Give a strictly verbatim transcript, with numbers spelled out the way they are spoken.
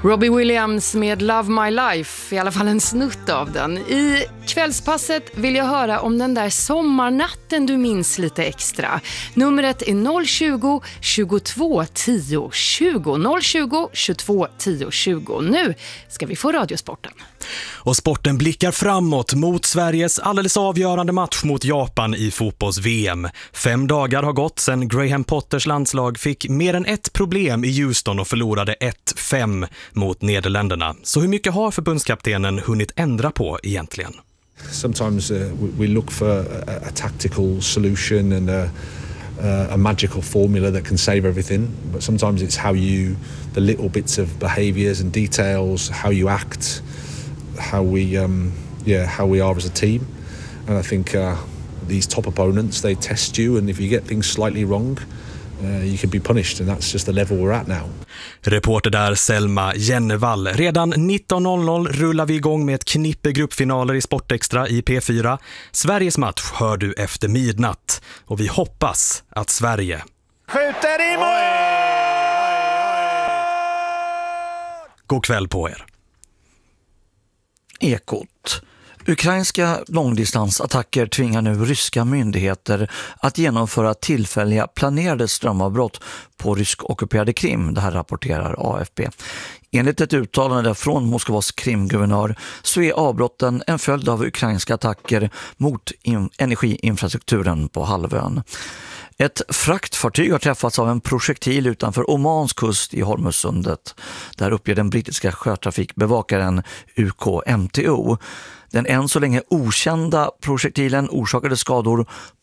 Robbie Williams med Love My Life, i alla fall en snutt av den. I kvällspasset vill jag höra om den där sommarnatten du minns lite extra. Numret är noll tjugo, tjugotvå, tio, tjugo. noll tjugo, tjugotvå, tio, tjugo. Nu ska vi få radiosporten. Och sporten blickar framåt mot Sveriges alldeles avgörande match mot Japan i fotbolls-V M. Fem dagar har gått sedan Graham Potters landslag fick mer än ett problem i Houston och förlorade ett fem mot Nederländerna. Så hur mycket har förbundskaptenen hunnit ändra på egentligen? Sometimes uh, we look for a, a tactical solution and a, uh, a magical formula that can save everything. But sometimes it's how you, the little bits of behaviours and details, how you act, how we, um, yeah, how we are as a team. And I think uh, these top opponents, they test you, and if you get things slightly wrong, uh, you can be punished, and that's just the level we're at now. Reporter där Selma Jennevall. Redan nitton noll noll rullar vi igång med ett knippe gruppfinaler i Sportextra i P fyra. Sveriges match hör du efter midnatt. Och vi hoppas att Sverige skjuter i mål! God kväll på er. Ekot. Ukrainska långdistansattacker tvingar nu ryska myndigheter att genomföra tillfälliga planerade strömavbrott på rysk-ockuperade Krim, det här rapporterar A F P. Enligt ett uttalande från Moskvas Krimguvernör så är avbrotten en följd av ukrainska attacker mot in- energiinfrastrukturen på halvön. Ett fraktfartyg har träffats av en projektil utanför Omans kust i Hormuzsundet. Där uppger den brittiska sjötrafikbevakaren U K M T O. Den än så länge okända projektilen orsakade skador